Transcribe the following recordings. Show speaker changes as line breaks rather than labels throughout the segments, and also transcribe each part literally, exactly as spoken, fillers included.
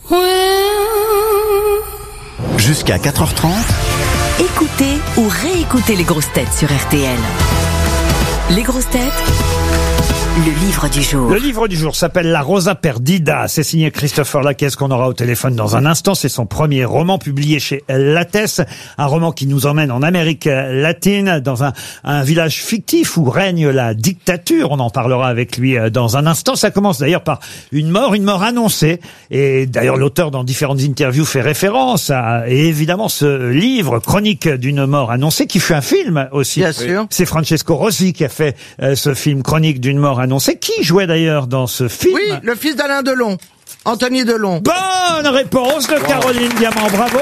Jusqu'à quatre heures trente.
Écoutez ou réécoutez les grosses têtes sur R T L. Les grosses têtes, le livre du jour.
Le livre du jour s'appelle La Rosa Perdida. C'est signé Christopher Lacaisse qu'on aura au téléphone dans un instant. C'est son premier roman publié chez Lattès. Un roman qui nous emmène en Amérique latine, dans un, un village fictif où règne la dictature. On en parlera avec lui dans un instant. Ça commence d'ailleurs par une mort, une mort annoncée. Et d'ailleurs, l'auteur, dans différentes interviews, fait référence à, et évidemment, ce livre, Chronique d'une mort annoncée, qui fut un film aussi.
Bien sûr.
C'est Francesco Rosi qui a fait euh, ce film, Chronique d'une mort annoncé. Qui jouait d'ailleurs dans ce film?
Oui, le fils d'Alain Delon, Anthony Delon.
Bonne réponse de Caroline Diamant, bravo.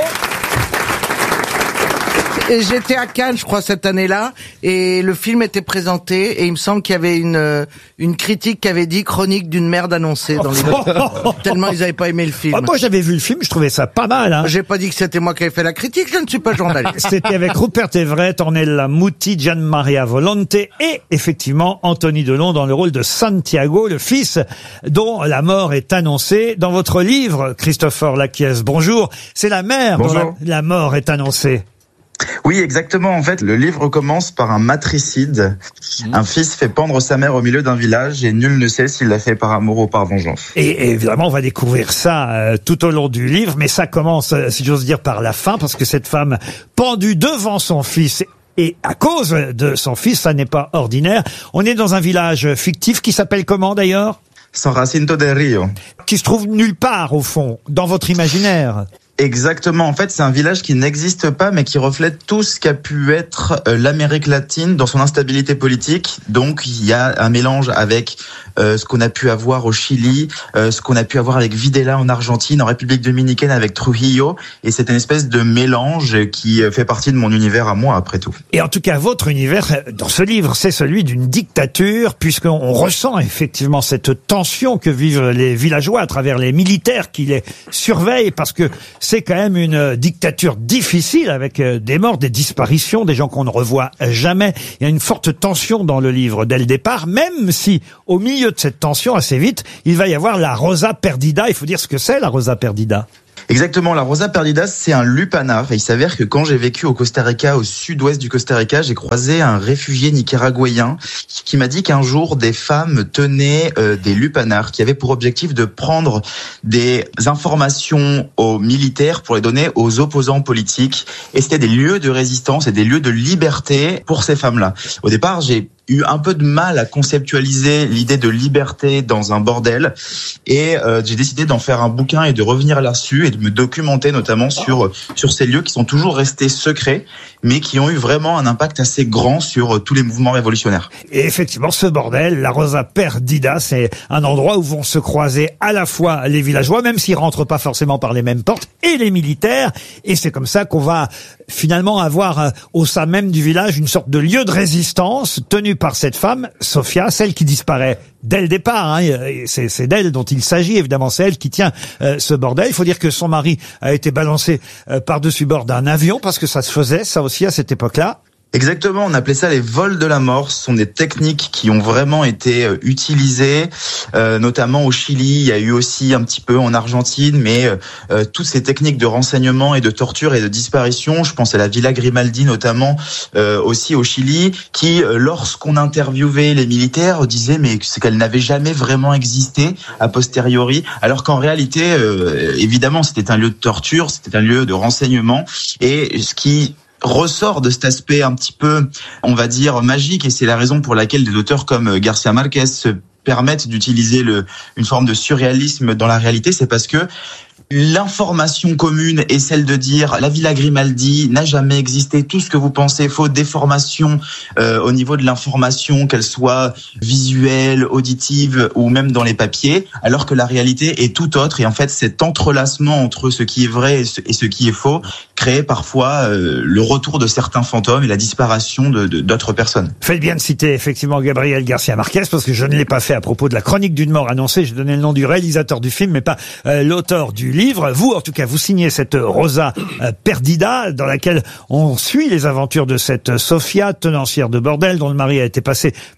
Et j'étais à Cannes, je crois, cette année-là, et le film était présenté, et il me semble qu'il y avait une une critique qui avait dit Chronique d'une merde annoncée dans les tellement ils avaient pas aimé le film.
Ah, moi j'avais vu le film, je trouvais ça pas mal. Hein.
J'ai pas dit que c'était moi qui avais fait la critique, je ne suis pas journaliste.
C'était avec Rupert Everett, Ornella Muti, Gian Maria Volonte et effectivement Anthony Delon dans le rôle de Santiago, le fils dont la mort est annoncée. Dans votre livre, Christopher Lacaisse, bonjour, c'est la mère dont la, la mort est annoncée.
Oui, exactement. En fait, le livre commence par un matricide. Mmh. Un fils fait pendre sa mère au milieu d'un village et nul ne sait s'il l'a fait par amour ou par vengeance.
Et, et évidemment, on va découvrir ça euh, tout au long du livre, mais ça commence, euh, si j'ose dire, par la fin, parce que cette femme pendue devant son fils et à cause de son fils, ça n'est pas ordinaire. On est dans un village fictif qui s'appelle comment d'ailleurs?
San Jacinto del Rio.
Qui se trouve nulle part, au fond, dans votre imaginaire.
Exactement. En fait, c'est un village qui n'existe pas, mais qui reflète tout ce qu'a pu être euh, l'Amérique latine dans son instabilité politique. Donc, il y a un mélange avec euh, ce qu'on a pu avoir au Chili, euh, ce qu'on a pu avoir avec Videla en Argentine, en République dominicaine avec Trujillo. Et c'est une espèce de mélange qui fait partie de mon univers à moi, après tout.
Et en tout cas, votre univers, dans ce livre, c'est celui d'une dictature, puisqu'on ressent effectivement cette tension que vivent les villageois à travers les militaires qui les surveillent, parce que c'est quand même une dictature difficile avec des morts, des disparitions, des gens qu'on ne revoit jamais. Il y a une forte tension dans le livre dès le départ, même si au milieu de cette tension, assez vite, il va y avoir la Rosa Perdida. Il faut dire ce que c'est, la Rosa Perdida.
Exactement, la Rosa Perdida, c'est un lupanar. Et il s'avère que quand j'ai vécu au Costa Rica, au sud-ouest du Costa Rica, j'ai croisé un réfugié nicaraguayen qui m'a dit qu'un jour, des femmes tenaient euh, des lupanars qui avaient pour objectif de prendre des informations aux militaires pour les donner aux opposants politiques. Et c'était des lieux de résistance et des lieux de liberté pour ces femmes-là. Au départ, j'ai eu un peu de mal à conceptualiser l'idée de liberté dans un bordel et euh, j'ai décidé d'en faire un bouquin et de revenir là-dessus et de me documenter notamment sur sur ces lieux qui sont toujours restés secrets mais qui ont eu vraiment un impact assez grand sur tous les mouvements révolutionnaires.
Et effectivement, ce bordel, la Rosa Perdida, c'est un endroit où vont se croiser à la fois les villageois, même s'ils rentrent pas forcément par les mêmes portes, et les militaires. Et c'est comme ça qu'on va finalement avoir euh, au sein même du village une sorte de lieu de résistance tenu par cette femme, Sofia, celle qui disparaît dès le départ. Hein. C'est, c'est d'elle dont il s'agit, évidemment. C'est elle qui tient euh, ce bordel. Il faut dire que son mari a été balancé euh, par-dessus bord d'un avion, parce que ça se faisait, ça aussi, à cette époque-là.
Exactement, on appelait ça les vols de la mort. Ce sont des techniques qui ont vraiment été euh, utilisées, euh, notamment au Chili. Il y a eu aussi un petit peu en Argentine, mais euh, toutes ces techniques de renseignement et de torture et de disparition, je pense à la Villa Grimaldi notamment, euh, aussi au Chili, qui, euh, lorsqu'on interviewait les militaires, disaient mais c'est qu'elles n'avaient jamais vraiment existé a posteriori, alors qu'en réalité, euh, évidemment, c'était un lieu de torture, c'était un lieu de renseignement, et ce qui ressort de cet aspect un petit peu, on va dire, magique, et c'est la raison pour laquelle des auteurs comme Garcia Marquez se permettent d'utiliser le, une forme de surréalisme dans la réalité, c'est parce que l'information commune est celle de dire la Villa Grimaldi n'a jamais existé, tout ce que vous pensez est faux, des formations euh, au niveau de l'information, qu'elle soit visuelle, auditive ou même dans les papiers, alors que la réalité est tout autre. Et en fait, cet entrelacement entre ce qui est vrai et ce, et ce qui est faux crée parfois euh, le retour de certains fantômes et la disparition de, de, d'autres personnes.
Faites bien de citer effectivement Gabriel Garcia Marquez, parce que je ne l'ai pas fait à propos de la Chronique d'une mort annoncée. J'ai donné le nom du réalisateur du film, mais pas euh, l'auteur du livre. Vous, en tout cas, vous signez cette Rosa euh, Perdida, dans laquelle on suit les aventures de cette Sofia, tenancière de bordel, dont le mari a été passé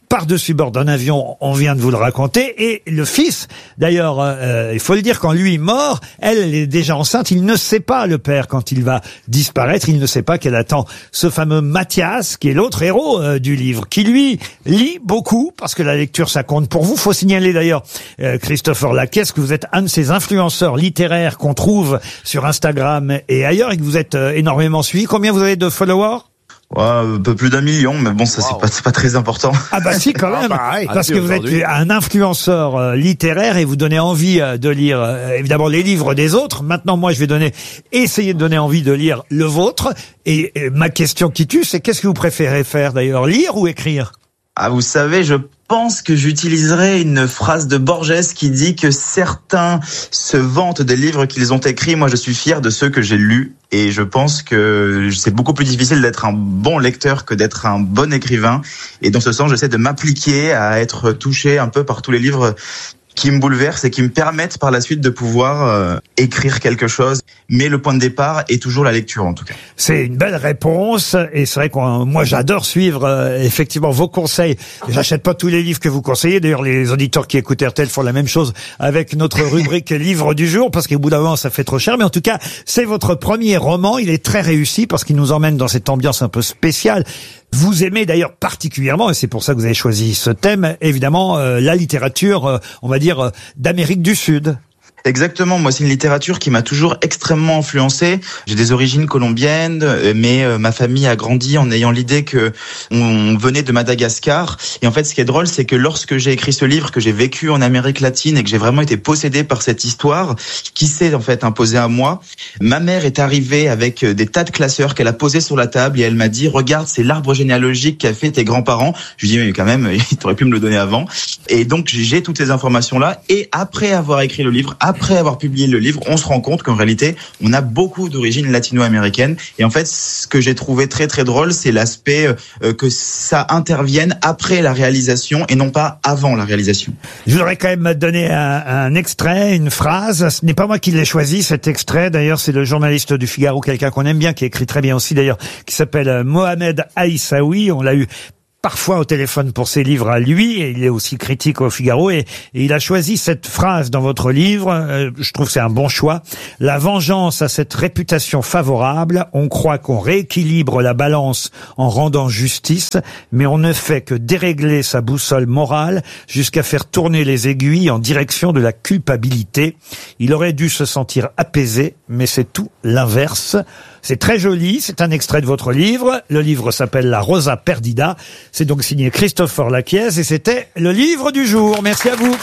par-dessus bord d'un avion, on vient de vous le raconter, et le fils, d'ailleurs, euh, il faut le dire, quand lui est mort, elle, elle est déjà enceinte, il ne sait pas, le père, quand il va disparaître, il ne sait pas qu'elle attend ce fameux Mathias, qui est l'autre héros euh, du livre, qui lui lit beaucoup, parce que la lecture, ça compte pour vous. Faut signaler d'ailleurs, euh, Christopher Lacaisse, que vous êtes un de ces influenceurs littéraires qu'on trouve sur Instagram et ailleurs, et que vous êtes euh, énormément suivi. Combien vous avez de followers ?
Ouais, un peu plus d'un million, mais bon, ça, wow. c'est pas, c'est pas très important.
Ah bah si, quand même. Ah bah, ouais. Parce
ah,
que vous êtes un influenceur euh, littéraire et vous donnez envie euh, de lire, euh, évidemment, les livres des autres. Maintenant, moi, je vais donner, essayer de donner envie de lire le vôtre. Et, et ma question qui tue, c'est qu'est-ce que vous préférez faire d'ailleurs, lire ou écrire ?
Ah, vous savez, je pense que j'utiliserai une phrase de Borges qui dit que certains se vantent des livres qu'ils ont écrits. Moi, je suis fier de ceux que j'ai lus. Et je pense que c'est beaucoup plus difficile d'être un bon lecteur que d'être un bon écrivain. Et dans ce sens, j'essaie de m'appliquer à être touché un peu par tous les livres qui me bouleversent et qui me permettent par la suite de pouvoir euh, écrire quelque chose. Mais le point de départ est toujours la lecture, en tout cas.
C'est une belle réponse, et c'est vrai que moi j'adore suivre euh, effectivement vos conseils. J'achète pas tous les livres que vous conseillez. D'ailleurs, les auditeurs qui écoutent R T L font la même chose avec notre rubrique livre du jour, parce qu'au bout d'un moment ça fait trop cher. Mais en tout cas, c'est votre premier roman. Il est très réussi parce qu'il nous emmène dans cette ambiance un peu spéciale. Vous aimez d'ailleurs particulièrement, et c'est pour ça que vous avez choisi ce thème, évidemment, euh, la littérature, euh, on va dire, euh, d'Amérique du Sud.
Exactement, moi c'est une littérature qui m'a toujours extrêmement influencé. J'ai des origines colombiennes, mais euh, ma famille a grandi en ayant l'idée que on venait de Madagascar. Et en fait, ce qui est drôle, c'est que lorsque j'ai écrit ce livre, que j'ai vécu en Amérique latine et que j'ai vraiment été possédé par cette histoire, qui s'est en fait imposée à moi, ma mère est arrivée avec des tas de classeurs qu'elle a posés sur la table et elle m'a dit « Regarde, c'est l'arbre généalogique qu'a fait tes grands-parents. » Je lui ai dit « Mais quand même, t'aurais pu me le donner avant. » Et donc j'ai toutes ces informations-là. Et après avoir écrit le livre, après avoir publié le livre, on se rend compte qu'en réalité, on a beaucoup d'origines latino-américaines. Et en fait, ce que j'ai trouvé très très drôle, c'est l'aspect euh, que ça intervienne après la réalisation et non pas avant la réalisation.
Je voudrais quand même donner un, un extrait, une phrase. Ce n'est pas moi qui l'ai choisi, cet extrait. D'ailleurs, c'est le journaliste du Figaro, quelqu'un qu'on aime bien, qui écrit très bien aussi d'ailleurs, qui s'appelle Mohamed Aïssaoui. On l'a eu parfois au téléphone pour ses livres à lui, et il est aussi critique au Figaro, et, et il a choisi cette phrase dans votre livre, euh, je trouve que c'est un bon choix. La vengeance a cette réputation favorable, on croit qu'on rééquilibre la balance en rendant justice, mais on ne fait que dérégler sa boussole morale jusqu'à faire tourner les aiguilles en direction de la culpabilité. Il aurait dû se sentir apaisé, mais c'est tout l'inverse. C'est très joli, c'est un extrait de votre livre. Le livre s'appelle La Rosa Perdida. C'est donc signé Christopher Lacaisse et c'était le livre du jour. Merci à vous.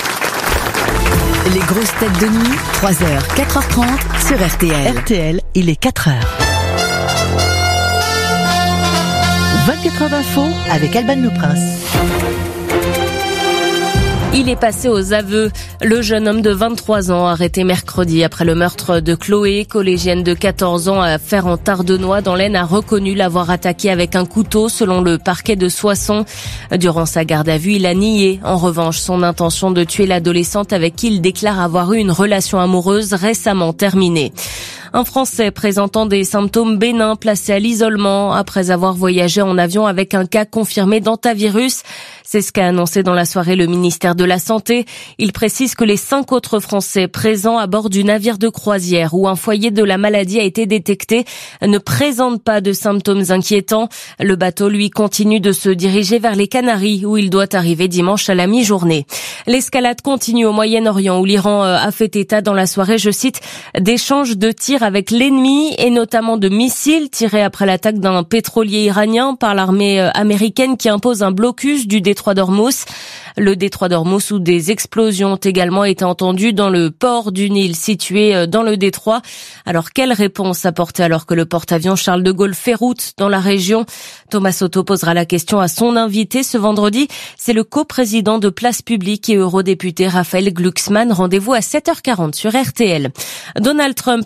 Les grosses têtes de nuit, trois heures, quatre heures trente sur R T L.
R T L, il est quatre heures. vingt-quatre heures d'info avec Alban Le Prince.
Il est passé aux aveux. Le jeune homme de vingt-trois ans arrêté mercredi après le meurtre de Chloé, collégienne de quatorze ans à Faire-en-Tardenois dans l'Aisne, a reconnu l'avoir attaqué avec un couteau selon le parquet de Soissons. Durant sa garde à vue, il a nié en revanche son intention de tuer l'adolescente avec qui il déclare avoir eu une relation amoureuse récemment terminée. Un Français présentant des symptômes bénins placé à l'isolement après avoir voyagé en avion avec un cas confirmé d'hantavirus. C'est ce qu'a annoncé dans la soirée le ministère de la Santé. Il précise que les cinq autres Français présents à bord du navire de croisière où un foyer de la maladie a été détecté ne présentent pas de symptômes inquiétants. Le bateau, lui, continue de se diriger vers les Canaries où il doit arriver dimanche à la mi-journée. L'escalade continue au Moyen-Orient où l'Iran a fait état dans la soirée, je cite, d'échanges de tirs avec l'ennemi et notamment de missiles tirés après l'attaque d'un pétrolier iranien par l'armée américaine qui impose un blocus du détroit d'Ormuz. Le détroit d'Ormuz où des explosions ont également été entendues dans le port du Nil situé dans le détroit. Alors quelle réponse apporter alors que le porte-avions Charles de Gaulle fait route dans la région? Thomas Soto posera la question à son invité ce vendredi. C'est le coprésident de Place Publique et eurodéputé Raphaël Glucksmann. Rendez-vous à sept heures quarante sur R T L. Donald Trump lance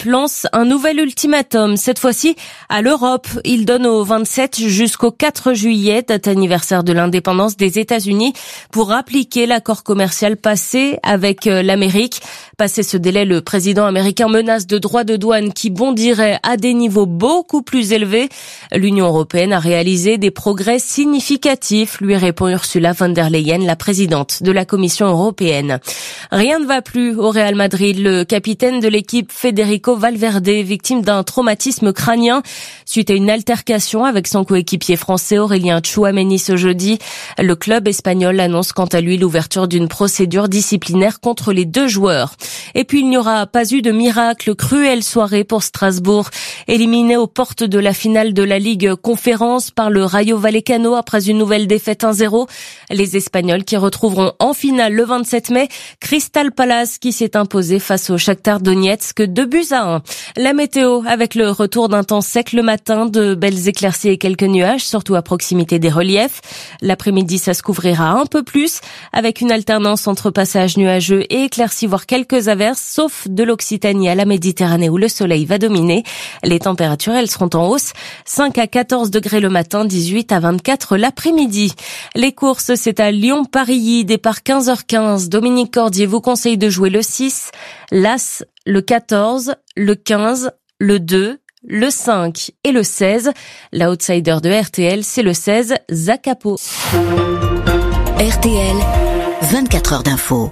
un nouvel ultimatum, cette fois-ci à l'Europe. Il donne au vingt-sept jusqu'au quatre juillet, date anniversaire de l'indépendance des États-Unis, pour appliquer l'accord commercial passé avec l'Amérique. Passé ce délai, le président américain menace de droits de douane qui bondiraient à des niveaux beaucoup plus élevés. L'Union européenne a réalisé des progrès significatifs, lui répond Ursula von der Leyen, la présidente de la Commission européenne. Rien ne va plus au Real Madrid. Le capitaine de l'équipe, Federico Valverde, victime d'un traumatisme crânien suite à une altercation avec son coéquipier français Aurélien Tchouaméni ce jeudi. Le club espagnol annonce quant à lui l'ouverture d'une procédure disciplinaire contre les deux joueurs. Et puis il n'y aura pas eu de miracle, cruelle soirée pour Strasbourg, éliminé aux portes de la finale de la Ligue Conférence par le Rayo Vallecano après une nouvelle défaite un zéro. Les Espagnols qui retrouveront en finale le vingt-sept mai Crystal Palace qui s'est imposé face au Shakhtar Donetsk deux buts à un. La météo avec le retour d'un temps sec le matin, de belles éclaircies et quelques nuages, surtout à proximité des reliefs. L'après-midi, ça se couvrira un peu plus avec une alternance entre passages nuageux et éclaircies, voire quelques averses, sauf de l'Occitanie à la Méditerranée où le soleil va dominer. Les températures, elles seront en hausse. cinq à quatorze degrés le matin, dix-huit à vingt-quatre l'après-midi. Les courses, c'est à Lyon-Parilly, départ quinze heures quinze. Dominique Cordier vous conseille de jouer le six, l'As, le quatorze, le quinze, le deux, le cinq et le seize. L'outsider de R T L, c'est le seize, Zakapo.
R T L, vingt-quatre heures d'info.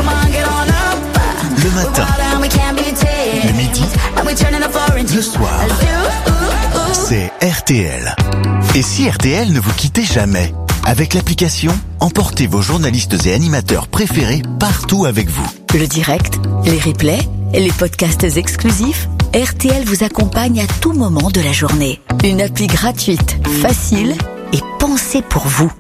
Le matin, le midi, le soir. C'est R T L. Et si R T L ne vous quittait jamais? Avec l'application, emportez vos journalistes et animateurs préférés partout avec vous.
Le direct, les replays, les podcasts exclusifs, R T L vous accompagne à tout moment de la journée. Une appli gratuite, facile et pensée pour vous.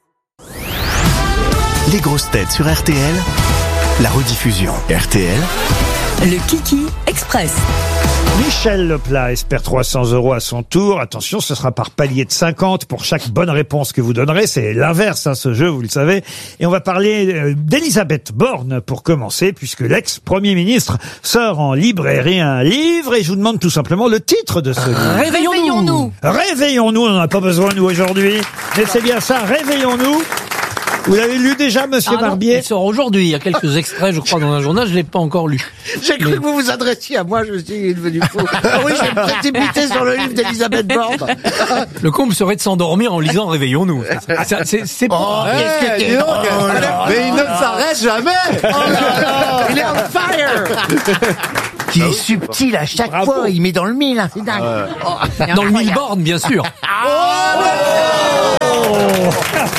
Les grosses têtes sur R T L, la rediffusion R T L,
le Kiki Express.
Michel Leplat espère trois cents euros à son tour. Attention, ce sera par palier de cinquante pour chaque bonne réponse que vous donnerez. C'est l'inverse, hein, ce jeu, vous le savez. Et on va parler euh, d'Elisabeth Borne pour commencer, puisque l'ex-premier ministre sort en librairie un livre. Et je vous demande tout simplement le titre de ce livre.
Réveillons-nous.
Réveillons-nous, on n'en a pas besoin, nous, aujourd'hui. Mais c'est bien ça, Réveillons-nous. Vous l'avez lu déjà, monsieur
ah
Barbier?
Non, il sort aujourd'hui. Il y a quelques extraits, je crois, dans un journal. Je l'ai pas encore lu.
J'ai cru Mais... que vous vous adressiez à moi. Je me suis dit, il est devenu fou. Ah oui, j'ai précipité sur le livre d'Elisabeth Borne.
Le comble serait de s'endormir en lisant Réveillons-nous. C'est, c'est, c'est
oh,
pas...
Hey, hey, oh, oh, mais il ne s'arrête jamais. Oh là là, il est on fire.
Qui est subtil à chaque Bravo. fois. Il met dans le mille, hein, c'est dingue.
Euh, oh, dans le mille bornes, bien sûr.
Oh, oh.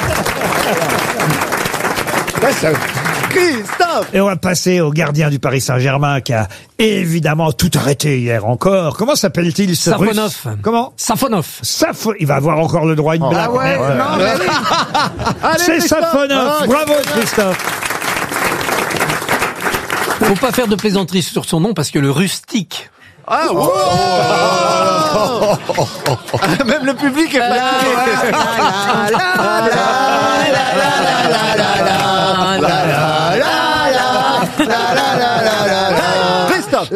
Christophe.
Et on va passer au gardien du Paris Saint-Germain qui a évidemment tout arrêté hier encore. Comment s'appelle-t-il ce
Safonov.
Russe? Comment?
Safonov.
Safo... Il va avoir encore le droit à une
oh,
blague.
Ah ouais, ouais. Non, mais oui. Allez,
c'est Safonov.
Oh,
bravo Christophe.
Faut pas faire de plaisanterie sur son nom parce que le rustique.
Ah oh, oh, oh, oh, oh, oh. Même le public est fatigué. Christophe,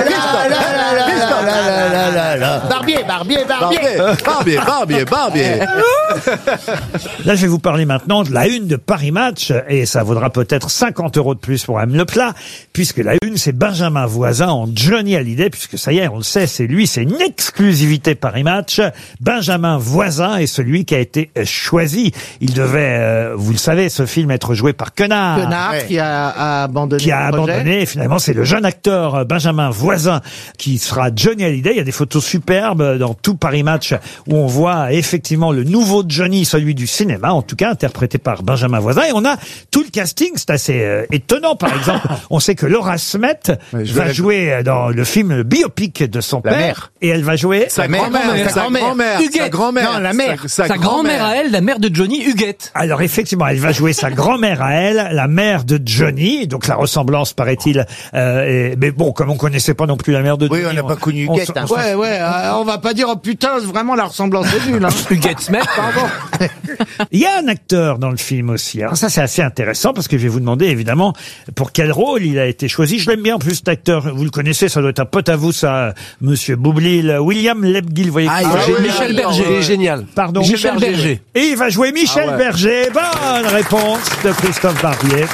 Barbier, Barbier, Barbier, Barbier, Barbier, Barbier.
Là, je vais vous parler maintenant de la une de Paris Match, et ça vaudra peut-être cinquante euros de plus pour Mme Leplat, puisque la une, c'est Benjamin Voisin en Johnny Hallyday, puisque ça y est, on le sait, c'est lui, c'est une exclusivité Paris Match. Benjamin Voisin est celui qui a été choisi. Il devait, euh, vous le savez, ce film être joué par Quenard.
Quenard, ouais. qui a, a abandonné
Qui a
le projet.
abandonné, et finalement, c'est le jeune acteur Benjamin Voisin qui sera Johnny Hallyday. Il y a des photos superbes dans tout Paris Match où on voit effectivement le nouveau Johnny, celui du cinéma, en tout cas, interprété par Benjamin Voisin. Et on a tout le casting, c'est assez euh, étonnant. Par exemple, on sait que Laura Smet ouais, va vais... jouer dans le film le biopic de son
la
père.
Mère.
Et elle va jouer...
Sa grand-mère.
Sa grand-mère.
Sa grand-mère.
Non, la mère. Sa, sa, sa grand-mère. grand-mère à elle, la mère de Johnny, Huguette.
Alors effectivement, elle va jouer sa grand-mère à elle, la mère de Johnny. Donc la ressemblance, paraît-il... Euh, est... Mais bon, comme on connaissait pas non plus la mère de
oui,
Johnny...
Oui, on n'a pas connu Huguette.
On,
hein.
on,
ouais, ouais.
on
Bah, on va pas dire, oh putain, vraiment la ressemblance est nulle. Hein.
Get Smith, pardon.
Il y a un acteur dans le film aussi. Alors ça, c'est assez intéressant parce que je vais vous demander évidemment pour quel rôle il a été choisi. Je l'aime bien en plus cet acteur. Vous le connaissez, ça doit être un pote à vous, ça, Monsieur Boublil. William Lebguil, vous voyez.
Ah,
qui
il
c'est
est Michel Berger. Il est génial.
Pardon.
Michel Berger.
Et il va jouer Michel
Ah ouais.
Berger. Bonne réponse de Christophe Barbier.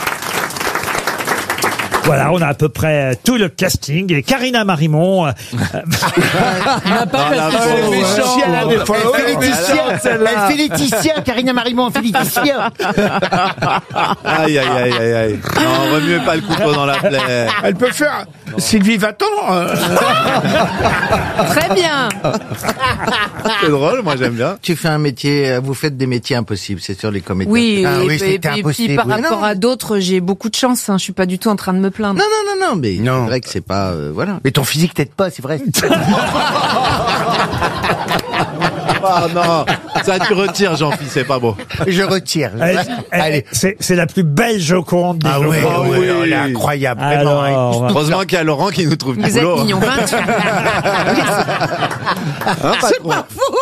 Voilà, on a à peu près tout le casting. Et Karina Marimon. Euh,
On n'a pas
Elle fait Laetitia, elle fait Laetitia, Karina Marimon, elle fait Laetitia.
Aïe, aïe, aïe, aïe, aïe. Non, remuez pas le couteau dans la plaie.
Elle peut faire Sylvie Vartan. Euh...
Très bien.
C'est drôle, moi j'aime bien.
Tu fais un métier, vous faites des métiers impossibles, c'est sûr, les comédiens.
Oui,
Ah
et,
oui,
et-
c'était
et puis
impossible,
par
oui.
rapport
Non.
à d'autres, j'ai beaucoup de chance. Hein. Je suis pas du tout en train de me plaindre.
Non, non, non, non, mais
Non.
c'est vrai que c'est pas, euh, voilà.
Mais ton physique t'aide pas, c'est vrai.
Oh non, ça tu retires, Jean-Philippe, c'est pas beau.
Je retire.
elle- elle-
Allez.
c'est, c'est la plus belle Joconde des
Ah oui,
Jocondes.
oui,
oui.
elle est incroyable, vraiment. hein.
Alors,
Heureusement qu'il y a Laurent qui nous trouve du
Vous êtes
boulot. hein.
mignon, vingt.
Hein, patron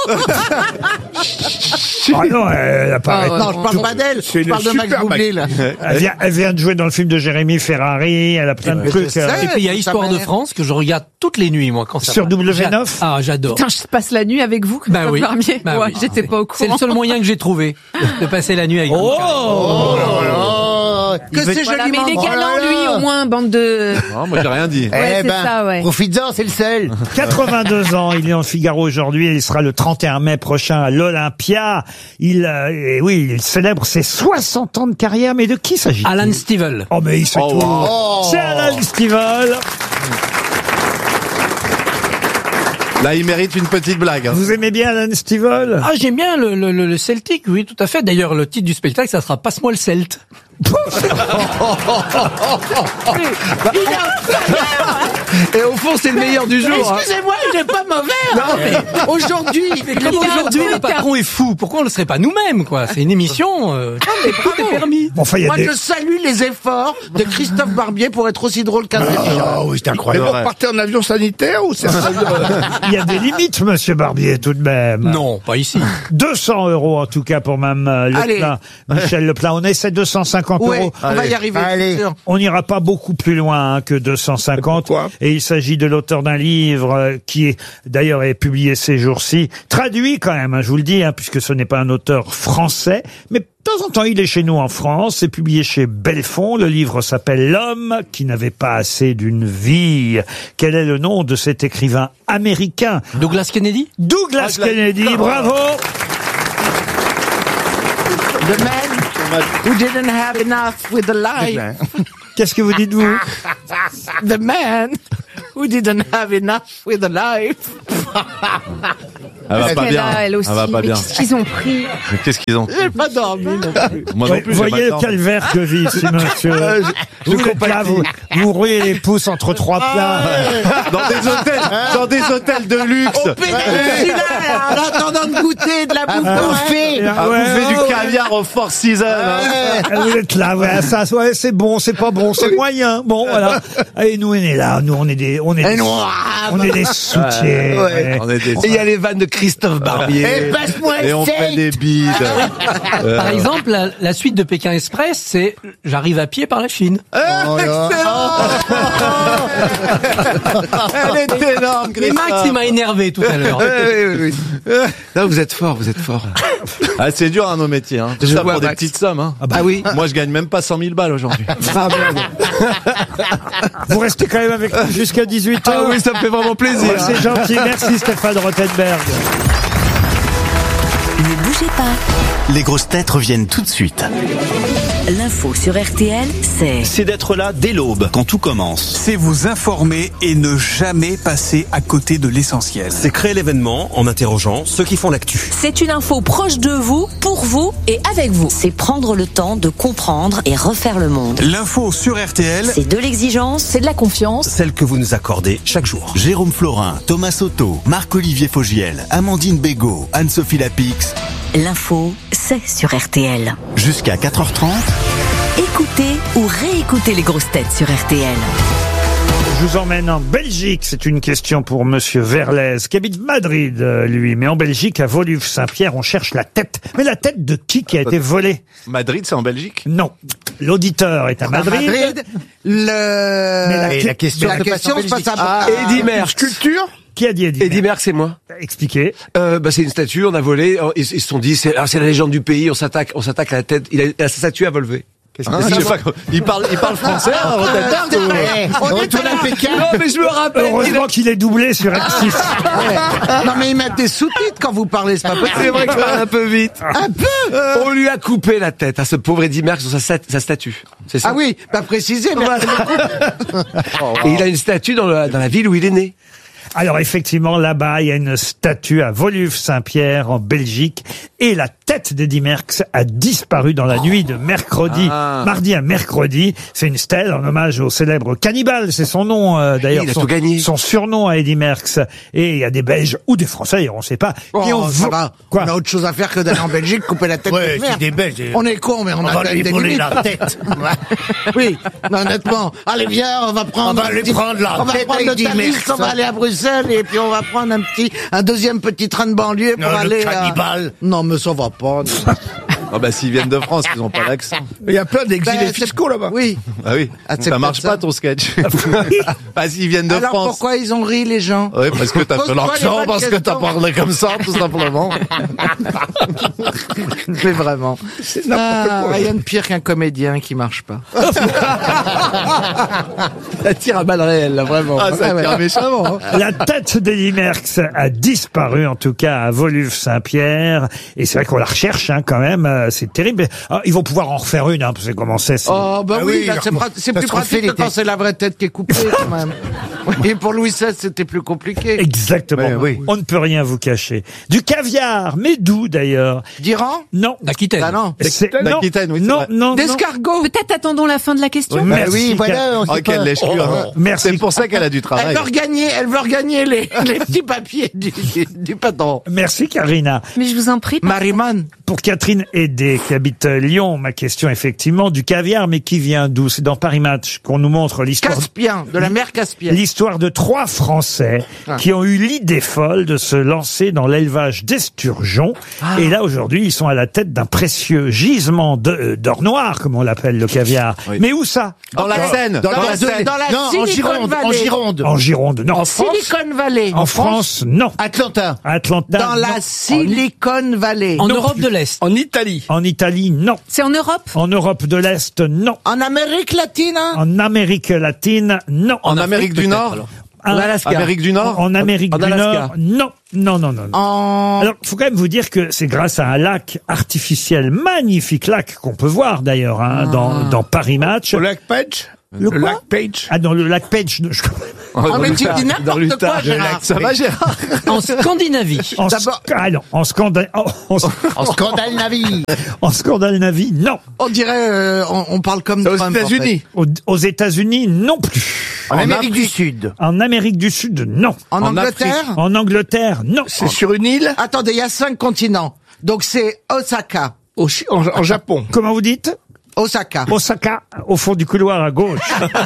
ah non, elle apparaît.
Ah ouais.
Non, je parle pas d'elle,
C'est
je parle de
une
Max
super
Boublil.
Elle vient, elle vient de jouer dans le film de Jérémy Ferrari. Elle a plein de
Mais
trucs.
je sais.
euh,
Et puis il y a
Sa
Histoire de
mère.
France que je regarde toutes les nuits, moi, quand ça
Sur
passe.
W
J'a-
neuf?
Ah, j'adore.
Putain, je passe la nuit avec vous,
Bah
Christophe
oui.
Barbier.
Bah
Ouais,
oui.
j'étais pas au
C'est
courant.
le seul moyen que j'ai trouvé de passer la nuit avec vous.
Oh,
Que c'est
Voilà, mais
joliment.
il est galant,
Oh là là.
lui, au moins, bande de...
Non, moi j'ai rien dit.
Ouais,
Eh
c'est
ben,
ça, ouais.
profites-en, c'est le seul.
quatre-vingt-deux ans, il est en Figaro aujourd'hui et il sera le trente et un mai prochain à l'Olympia. Il, euh, et oui, il célèbre ses soixante ans de carrière, mais de qui s'agit-il?
Alan Stivell.
Oh, mais il sait
Oh,
tout.
wow.
C'est Alan Stivell.
Là, il mérite une petite blague. hein.
Vous aimez bien Alan Stivell?
Ah, j'aime bien le, le, le Celtic, oui, tout à fait. D'ailleurs, le titre du spectacle, ça sera Passe-moi le Celte.
Et au fond, c'est le meilleur du jour. hein.
Excusez-moi, il est pas mauvais. Non, mais aujourd'hui,
Mais comme aujourd'hui, le patron est fou, pourquoi on le serait pas nous-mêmes, quoi? C'est une émission, euh, tout est permis.
Bon, enfin, il y a
moi
des...
je salue les efforts de Christophe Barbier pour être aussi drôle qu'un dirigeant.
Ah oui, c'est
C'est
incroyable.
vrai.
Vous partez en avion sanitaire ou c'est un avion...
il y a des limites, monsieur Barbier, tout de même.
Non, pas ici.
deux cents euros, en tout cas, pour Mme euh,
Allez.
Leplan. Michel Leplan. On essaie deux cent cinquante
Ouais,
euros.
on va y arriver.
Allez.
c'est sûr.
On n'ira pas beaucoup plus loin hein, que deux cent cinquante.
Pourquoi
Et il s'agit de l'auteur d'un livre euh, qui est d'ailleurs est publié ces jours-ci, traduit quand même, hein, je vous le dis, hein, puisque ce n'est pas un auteur français, mais de temps en temps il est chez nous en France, c'est publié chez Belfond. Le livre s'appelle L'homme qui n'avait pas assez d'une vie. Quel est le nom de cet écrivain américain?
Douglas Kennedy?
Douglas
Ah, je l'ai-
Kennedy, bravo.
The man who didn't have enough with the life.
Qu'est-ce que vous dites vous?
The man who didn't have enough with the life.
Elle va pas
Elle
bien.
a, elle aussi.
Elle va pas
Mais
bien.
qu'est-ce qu'ils ont pris?
Mais qu'est-ce qu'ils ont
J'ai pas dormi non plus.
Moi non
Vous
plus, j'ai
voyez
pas le
le
temps.
calvaire que vit ici, monsieur. Vous êtes là, vous, vous roulez les pouces entre trois plats.
Dans des hôtels, dans des hôtels de luxe.
Au péninsulaire, en attendant de goûter de la bouffe bouffée.
Ah,
À
ouais,
bouffer
ouais,
du
ouais.
caviar au Four Seasons. hein.
Ah, vous êtes là, ouais, ça, ouais, c'est bon, c'est pas bon, c'est moyen. Bon, voilà. Et nous, on est là, nous, on est des, on est des, on est des soutiens. ouais.
On est des-
Et il y a les vannes de Christophe Barbier.
Eh, passe-moi
Et
le
on fait
steak.
des bides. Euh,
Par exemple, la, la suite de Pékin Express, c'est j'arrive à pied par la Chine.
Oh là.
Elle est énorme,
Mais Max, il m'a énervé tout à l'heure.
Là, vous êtes fort, vous êtes fort.
Ah, c'est dur, hein, nos métiers. Hein. Tout
Je
ça
vois,
pour des
Max.
petites sommes. Hein.
Ah oui.
Moi, je gagne même pas cent mille balles aujourd'hui.
Ah, merde.
Vous restez quand même avec nous jusqu'à dix-huit heures.
Ah oui, ça me fait vraiment plaisir.
Ouais, c'est gentil. Merci Stéphane Rothenberg.
Ne bougez pas.
Les grosses têtes reviennent tout de suite.
L'info sur R T L, c'est
C'est d'être là dès l'aube, quand tout commence.
C'est vous informer et ne jamais passer à côté de l'essentiel.
C'est créer l'événement en interrogeant ceux qui font l'actu.
C'est une info proche de vous, pour vous et avec vous.
c'est prendre le temps de comprendre et refaire le monde.
L'info sur R T L,
C'est de l'exigence,
C'est de la confiance.
Celle que vous nous accordez chaque jour.
Jérôme Florin, Thomas Soto, Marc-Olivier Fogiel, Amandine Bégaud, Anne-Sophie Lapix.
l'info, c'est sur R T L.
Jusqu'à quatre heures trente.
Écoutez ou réécoutez les grosses têtes sur R T L.
Je vous emmène en Belgique. C'est une question pour Monsieur Verlez, qui habite Madrid, euh, lui. Mais en Belgique, à Woluwe-Saint-Pierre, on cherche la tête. Mais la tête de qui qui a été volée?
Madrid, c'est en Belgique?
Non. L'auditeur est à Madrid.
À Madrid, le...
Mais la,
Et la question,
la
se passe
question
en
se passe
Belgique.
à...
Ah, Eddy Merckx.
Sculpture
Qui a dit Eddy
Eddy
Merckx?
Merckx, c'est moi.
Expliquez.
Euh, bah, c'est une statue, on a volé, ils, ils se sont dit, c'est, ah, c'est la légende du pays, on s'attaque, on s'attaque à la tête, il a, sa statue a volé. Qu'est-ce que
Ah,
c'est
je sais pas, il parle, il parle français, hein, Rotterdam, ou-
Eh, on retourne à Pékin.
Non, mais je me rappelle.
Heureusement qu'il est doublé sur M six.
Non mais ils mettent des sous-titres quand vous parlez, c'est pas possible.
C'est vrai que je parle un peu vite.
Un peu.
On lui a coupé la tête à ce pauvre Eddy Merckx sur sa, stat- sa statue. C'est ça.
Ah oui, pas précisé, mais
Et il a une statue dans la, dans la ville où il est né.
Alors effectivement, là-bas, il y a une statue à Woluwe-Saint-Pierre, en Belgique, et la tête d'Eddy Merckx a disparu dans la nuit de mercredi,
Ah.
mardi à mercredi. C'est une stèle en hommage au célèbre cannibale, c'est son nom euh, d'ailleurs,
Il a
son,
tout gagné.
son surnom à Eddy Merckx. Et il y a des Belges ou des Français, d'ailleurs, on ne sait pas, qui ont
Oh, ça
vo-
va.
Quoi
On a autre chose à faire que d'aller en Belgique couper la tête
Ouais,
de
c'est
merde.
des Belges.
On est con, mais on,
On
a
va
quand
lui
même des
brûler
limites.
la tête.
Oui, mais honnêtement. Allez, viens, on va prendre.
On va
un
lui
petit-
prendre la
On va
tête
prendre
avec
le
Eddy
Thalys,
Merckx.
on va aller à Bruxelles et puis on va prendre un petit, un deuxième petit train de banlieue pour
Non, le
aller. à-
cannibale.
Non, mais ça va pas. non.
Ah bah s'ils viennent de France, ils ont pas l'accent.
Il y a plein d'exilés
Ben, c'est-
fiscaux là-bas.
Oui.
Ah oui,
Ah, c'est
ça marche
peut-être
pas
ça.
ton sketch. Ah s'ils viennent de
Alors
France.
pourquoi ils ont ri les gens?
Oui, parce que t'as fait
Pose-toi les
l'accent,
bonnes
parce que t'as
questions.
parlé comme ça, tout simplement.
Mais vraiment. Ah, rien de pire qu'un comédien qui marche pas.
Ça tire à balles réelles, là, vraiment.
Ah, ça
ouais.
tire méchamment. hein.
La tête d'Eddy Merckx a disparu, en tout cas à Woluwe-Saint-Pierre. Et c'est vrai qu'on la recherche, hein, quand même. euh, C'est terrible. Ah, ils vont pouvoir en refaire une, hein, parce que comment c'est. c'est-
Oh, bah
Ah
oui,
oui,
là, c'est, pra- c'est
ça
plus
se refait
pratique que
l'été.
quand c'est la vraie tête qui est coupée, quand même. Et pour Louis seize, c'était plus compliqué.
Exactement.
Ouais, oui.
On ne peut rien vous cacher. Du caviar, mais d'où d'ailleurs?
D'Iran?
Non.
D'Aquitaine.
Ah non.
C'est- non,
D'Aquitaine, oui, c'est
non,
vrai.
non, non.
D'escargot.
Peut-être attendons la fin de la question.
Oui,
Bah
merci,
oui, voilà, on
Oh,
sait
quelle
pas.
lèche-cul. hein.
Merci.
C'est pour ça qu'elle a du
Elle
travail.
veut regagner, elle veut regagner les, les petits papiers du, du, du patron.
Merci, Karina.
Mais je vous en prie.
Mariman.
Pour Catherine Hédé, qui habite euh, Lyon, ma question, effectivement, du caviar, mais qui vient d'où? C'est dans Paris Match qu'on nous montre l'histoire.
Caspien, de la mer Caspienne.
L'histoire de trois Français
Ah.
qui ont eu l'idée folle de se lancer dans l'élevage d'esturgeons.
Ah.
Et là, aujourd'hui, ils sont à la tête d'un précieux gisement de- euh, d'or noir, comme on l'appelle, le caviar.
Oui.
Mais où ça?
Dans la Seine.
Dans,
Dans
la
la-
zone-
dans la
non, en
Silicon
Gironde,
Valley.
en Gironde.
En Gironde, non.
Silicon Valley.
En France, non.
Atlanta.
Atlanta,
Dans
non.
la Silicon Valley.
En
Non
Europe
plus.
de l'Est.
En Italie.
En Italie, non.
C'est en Europe?
En Europe de l'Est, non.
En Amérique latine, hein?
En Amérique latine, non.
En Amérique du Nord.
En
Alaska.
Amérique du Nord.
En Amérique
En
du
Alaska.
Nord, non. Non, non, non. non.
En...
Alors, faut quand même vous dire que c'est grâce à un lac artificiel, magnifique lac qu'on peut voir d'ailleurs hein, dans, dans Paris Match.
Au lac Page.
Le quoi
lac Page.
Ah, dans le lac Page. je-
Ah, mais tu dis n'importe quoi, Gérard.
Ça va, Gérard?
En Scandinavie.
En,
D'abord-
Sc- ah non, en Scandale, en, en,
En scandale Navi.
en Scandinavie, non.
On dirait, euh, on, on parle comme
C'est aux
Trump, en
États-Unis.
Aux, aux États-Unis, non plus.
En,
En
Amérique du
Afrique.
Sud.
En Amérique du Sud, non.
fait. En,
En
Angleterre?
En Angleterre, non.
C'est sur une île.
Attendez, il y a cinq continents. Donc c'est Osaka.
Au Chi- en, en Japon.
Comment vous dites?
Osaka.
Osaka, au fond du couloir à gauche.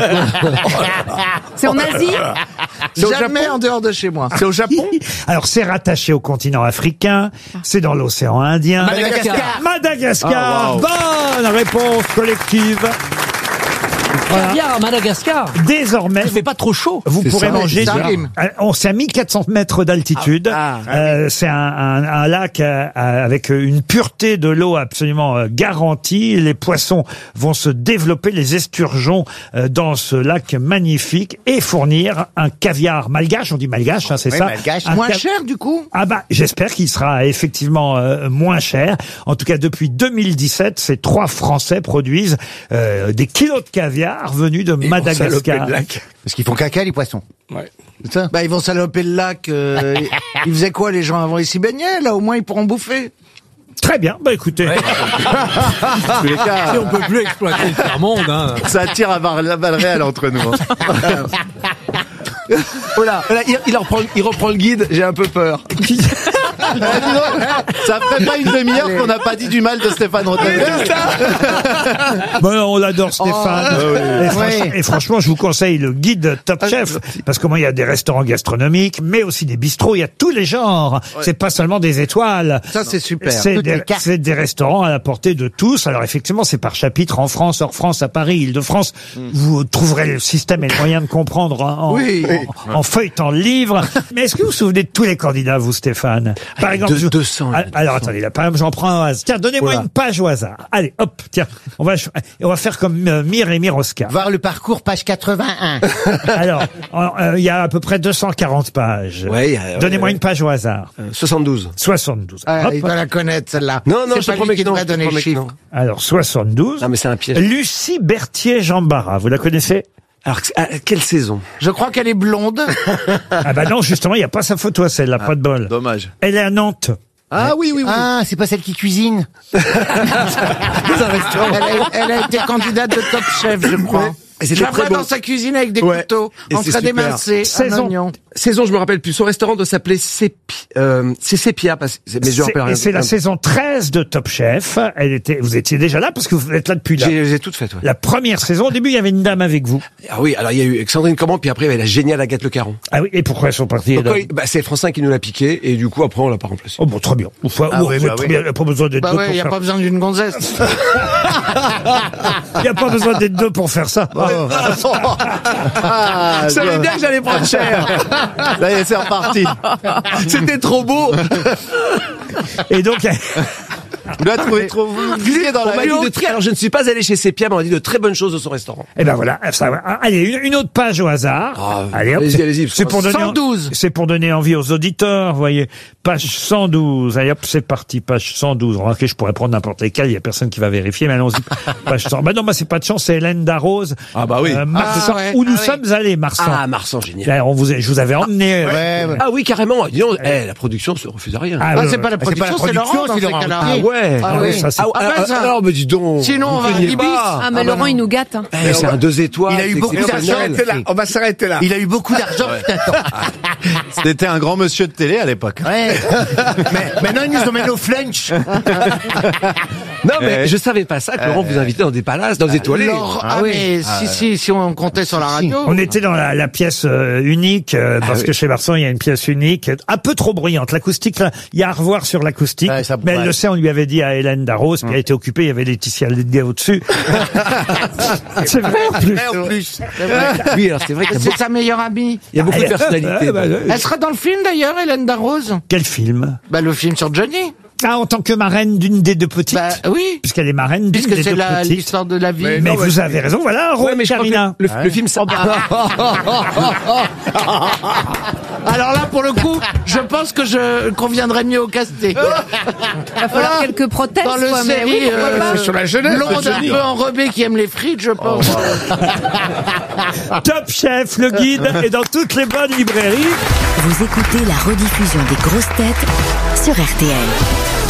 C'est en Asie?
C'est au
Jamais
Japon
en dehors de chez moi.
C'est au Japon.
Alors, c'est rattaché au continent africain, c'est dans l'océan Indien.
Madagascar.
Madagascar.
Ah, wow.
Bonne réponse collective. Voilà.
Caviar à Madagascar.
Désormais,
Il fait pas trop chaud.
vous
C'est
pourrez
ça,
manger.
ça
du-
rime.
Euh, On s'est à mille quatre cents mètres d'altitude.
Ah, ah,
Euh, c'est un, un- un lac euh, euh, avec une pureté de l'eau absolument euh, garantie. Les poissons vont se développer, les esturgeons euh, dans ce lac magnifique et fournir un caviar malgache. On dit malgache, hein, c'est
Oui,
ça.
malgache.
Un
Moins
ca-
cher, du coup?
Ah bah, j'espère qu'il sera effectivement euh, moins cher. En tout cas, depuis deux mille dix-sept, ces trois Français produisent euh, des kilos de caviar venus de
Ils vont
Madagascar.
saloper le lac. Parce qu'ils font caca, les poissons.
Ouais.
C'est ça?
Bah, ils vont saloper le lac. euh, ils- ils faisaient quoi, les gens avant? Ils s'y baignaient, là, au moins, ils pourront bouffer.
Très bien, bah écoutez.
En tous les cas,
Si on peut plus exploiter le tiers-monde, hein.
ça tire à bar- la balle réelle entre nous. hein.
Voilà, voilà, il, il reprend, il reprend le guide, j'ai un peu peur.
dis donc, ça ferait pas une demi-heure qu'on n'a pas dit du mal de Stéphane Rothenberg.
Bon, on l'adore, Stéphane.
Oh,
et, franch- et franchement, je vous conseille le guide Top Chef, parce que moi, il y a des restaurants gastronomiques, mais aussi des bistrots, il y a tous les genres. Ouais. C'est pas seulement des étoiles.
Ça, c'est super.
C'est des, c'est des restaurants à la portée de tous. Alors effectivement, c'est par chapitre en France, hors France, à Paris, Île-de-France. Mm. Vous trouverez le système et le moyen de comprendre en,
oui.
en, en feuilletant le livre. Mais est-ce que vous vous souvenez de tous les candidats, vous, Stéphane? Par
Allez,
exemple,
deux,
je...
deux cents.
Alors, alors attendez, là, par exemple, j'en prends un hasard. Tiens, donnez-moi
Oula.
une page au hasard. Allez, hop, tiens, on va, on va faire comme euh, Mir et Miroska.
Voir le parcours, page quatre-vingt-un.
Alors, euh, il y a à peu près deux cent quarante pages.
Ouais, euh,
Donnez-moi
ouais.
une page au hasard.
Euh, soixante-douze.
soixante-douze.
Ah,
Hop.
il va la connaître, celle-là.
Non, non,
c'est
je te
pas
promets
lui qui
que non.
devrait
je te
donner le
promets que
chiffre.
non.
Alors, soixante-douze.
Non, mais c'est un piège.
Lucie Berthier-Jambara, vous la connaissez?
Alors, à quelle saison?
Je crois qu'elle est blonde.
Ah bah non, justement, il n'y a pas sa photo à celle-là, ah, pas de bol.
Dommage.
Elle est à Nantes.
Ah oui, oui, oui.
Ah, c'est pas celle qui cuisine.
elle, a, elle a été candidate de Top Chef, je crois.
Et
je la vois dans sa cuisine avec des
ouais.
couteaux,
et
en train d'émincer un oignon.
Saison, je me rappelle plus. Son restaurant doit s'appeler Sépi, euh, c'est Sépia, parce que, mais je rappelle rien.
Et c'est la saison treize de Top Chef. Elle était, vous étiez déjà là parce que vous êtes là depuis là.
J'ai, j'ai tout fait, ouais.
La première saison, au début, il y avait une dame avec vous.
Ah oui, alors il y a eu Sandrine Comment, puis après il y avait la géniale Agathe Le Caron.
Ah oui, et pourquoi elles sont parties?
Donc, il, bah, c'est France cinq qui nous l'a piqué, et du coup, après, on l'a pas remplacé.
Oh bon, très bien. Enfin,
ah,
oh,
oui, bah, oui.
Il n'y a pas besoin d'être
bah
deux
ouais,
pour
il n'y a
faire...
pas besoin d'une gonzesse.
Il n'y a pas besoin d'être deux pour faire ça. Oh.
Ah,
je savais bien que j'allais prendre cher.
Là, c'est reparti.
C'était trop beau.
Et donc...
Vous l'avez trouvé trop glissé dans
on
la
m'a dit de très, alors je ne suis pas allé chez Sépia, mais on m'a dit de très bonnes choses de son restaurant.
Et ben voilà, ça va. Allez, une, une autre page au hasard.
Ah,
allez, hop,
allez-y, allez-y.
C'est pour donner,
cent douze.
C'est pour donner envie aux auditeurs, vous voyez. Page cent douze. Allez, hop, c'est parti, page cent douze. Remarquez, je pourrais prendre n'importe lesquels, il y a personne qui va vérifier, mais allons-y. Page cent. Bah non, bah c'est pas de chance, c'est Hélène Darroze.
Ah bah oui.
Euh, Marsan,
ah, ouais.
où nous
ah,
sommes
oui.
allés, Marsan.
Ah, Marsan, génial.
Là, on vous a, je vous avais emmené.
Ah,
ouais.
ouais. Ah oui, carrément. Dis donc, eh, la production se refuse à rien.
Ah,
Ah,
ouais,
c'est
ouais.
pas la production, c'est Laurent dans ces cas-là.
Ah ouais.
Ah,
Ah
oui.
oui, ça, c'est-
Ah,
Ah,
ah,
bah,
ah,
ça.
alors, mais dis donc.
Sinon, on
vous
va à
craignez
Ibis.
pas.
Ah, mais
Ah, bah
Laurent,
non.
il nous gâte. Hein.
Eh, c'est un deux étoiles.
Il a eu
c'est
beaucoup
exceptionnel.
d'argent.
On va s'arrêter là.
Il a eu beaucoup d'argent, putain.
C'était un grand monsieur de télé à l'époque.
Ouais. Mais maintenant, ils nous emmènent au flunch.
Non, mais
Ouais.
je savais pas ça, que Laurent vous invitait dans des palaces, dans des toilettes.
Laurent,
Ah
ah,
oui.
mais si, si, si on comptait sur la radio.
On était dans la, la pièce euh, unique, euh, parce
oui.
que chez Marsan, il y a une pièce unique, un peu trop bruyante. L'acoustique, là, il y a à revoir sur l'acoustique.
Ouais, ça-
mais elle
ouais.
le sait, on lui avait dit à Hélène Darroze, puis elle était occupée, il y avait Laetitia Lédé au-dessus. C'est vrai, en plus.
En plus.
Oui, alors c'est vrai qu'il y a
C'est
beaucoup,
sa meilleure amie.
il y a beaucoup de personnalités.
Ah, bah, euh,
Elle sera dans le film d'ailleurs, Hélène Darroze.
Quel film?
Bah, le film sur Johnny.
Ah, en tant que marraine d'une des deux petites?
Bah, oui.
Puisqu'elle est marraine d'une
Puisque
des
c'est
deux
la-
petites.
l'histoire de la vie.
Mais,
Non,
vous
ouais,
avez raison, voilà un rôle,
Ouais, mais je crois que
Karina.
le, le film, ça...
Alors là, pour le coup, je pense que je conviendrais mieux au casting.
Il va falloir quelques prothèses.
Dans le
quoi, mais
série,
oui, pourquoi
euh,
pas.
sur la jeunesse, blonde un peu enrobée qui aime les frites, je pense.
Top Chef, le guide, est dans toutes les bonnes librairies.
Vous écoutez la rediffusion des grosses têtes sur R T L.